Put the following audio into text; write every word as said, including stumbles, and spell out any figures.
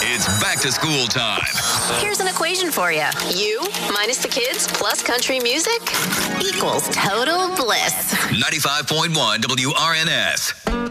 It's back to school time. Here's an equation for you. You minus the kids plus country music equals total bliss. ninety-five point one W R N S.